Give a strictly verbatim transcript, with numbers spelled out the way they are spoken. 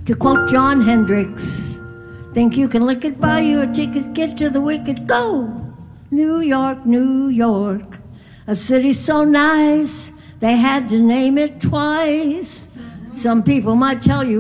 To quote John Hendricks, think you can lick it, buy you a ticket, get to the wicket, go! New York, New York, a city so nice, they had to name it twice. Some people might tell you